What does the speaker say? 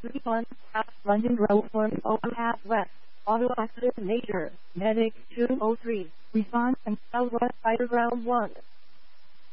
3-1, South London Road 40 West. Auto accident nature. Medic 203. Response and Southwest Fighter Ground 1.